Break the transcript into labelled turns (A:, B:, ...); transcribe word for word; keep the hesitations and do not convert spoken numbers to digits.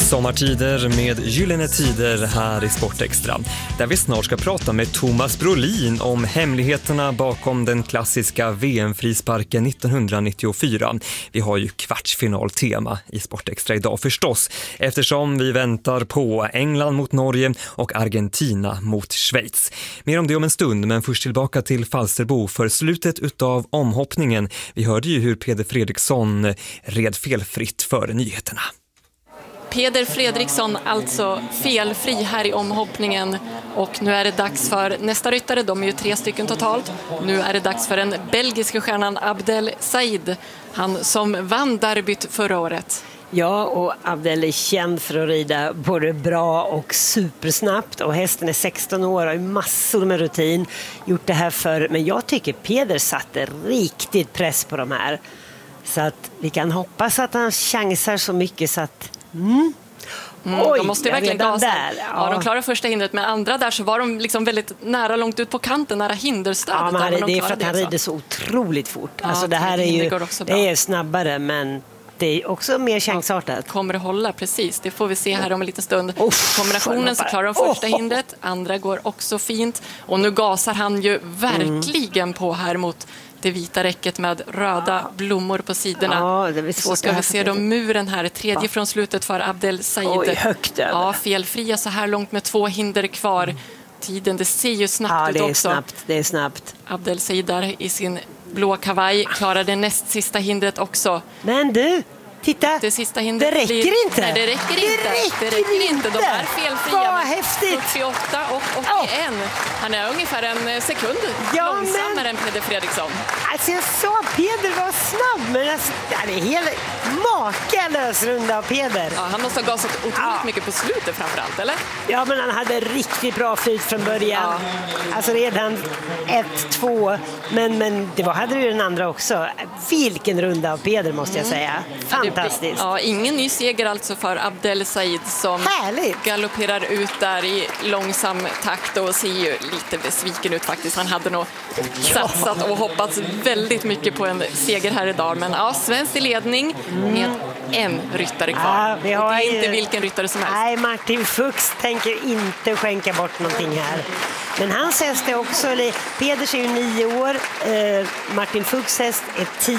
A: Sommartider med gyllene tider här i Sportextra, där vi snart ska prata med Thomas Brolin om hemligheterna bakom den klassiska V M-frisparken nittonhundranittiofyra. Vi har ju kvartsfinaltema i Sportextra idag förstås, eftersom vi väntar på England mot Norge och Argentina mot Schweiz. Mer om det om en stund, men först tillbaka till Falsterbo för slutet utav omhoppningen. Vi hörde ju hur Peder Fredriksson red felfritt före nyheterna.
B: Peder Fredriksson alltså felfri här i omhoppningen, och nu är det dags för nästa ryttare. De är ju tre stycken totalt. Nu är det dags för den belgiska stjärnan Abdel Said, han som vann derbyt förra året.
C: Ja, och Abdel är känd för att rida både bra och supersnabbt, och hästen är sexton år och har massor med rutin, gjort det här för. Men jag tycker Peder satte riktigt press på de här, så att vi kan hoppas att han chansar så mycket så att Mm.
B: Mm,
C: Oj,
B: de måste verkligen gasa.
C: Där, ja.
B: Ja, de klarar första hindret, men andra där så var de liksom väldigt nära, långt ut på kanten, nära hinderstödet.
C: Ja, men
B: de
C: det är för att
B: det
C: han
B: också.
C: rider så otroligt fort.
B: Ja,
C: alltså det här är ju
B: det,
C: det är snabbare, men det är också mer chansartat.
B: Ja, kommer det hålla, precis. Det får vi se här om en liten stund.
C: Uff,
B: kombinationen så klarar de första oh, hindret, andra går också fint. Och nu gasar han ju verkligen mm. på här mot det vita räcket med röda blommor på sidorna.
C: Ja, det blir svårt.
B: Så ska vi se då muren här, tredje från slutet för Abdel Said.
C: Oj, högt över.
B: Ja, felfria så här långt med två hinder kvar. Tiden, det ser ju snabbt
C: ja,
B: ut
C: det är
B: också.
C: Snabbt, det är snabbt.
B: Abdel Said där i sin blå kavaj klarar det näst sista hindret också.
C: Men du, titta,
B: det, sista hindret
C: det räcker
B: blir...
C: inte.
B: Nej, det räcker
C: det
B: inte.
C: Räcker
B: det räcker inte.
C: inte.
B: De är felfria.
C: Vad häftigt.
B: fyrtioåtta och åttioen. Oh. Han är ungefär en sekund ja, långsammare men... än Peder Fredriksson.
C: Alltså jag sa Peder var snabb, men alltså, det är helt makalös runda av Peder.
B: Ja, han måste ha gasat otroligt ja. mycket på slutet framförallt, eller?
C: Ja, men han hade riktigt bra flyt från början. Ja. Alltså redan ett, två, men, men det var, hade ju den andra också. Vilken runda av Peder måste jag säga. Fantastiskt.
B: Ja, ingen ny seger alltså för Abdel Said som
C: Härligt.
B: galopperar ut där i långsam takt och ser ju lite besviken ut faktiskt. Han hade nog satsat och hoppats väldigt mycket på en seger här idag. Men ja, svensk i ledning med en ryttare kvar.
C: Ja, vi har
B: det är
C: ju...
B: inte vilken ryttare som helst.
C: Nej, Martin Fuchs tänker inte skänka bort någonting här. Men hans häst är också, Peders är ju nio år, eh, Martin Fuchs häst är tio.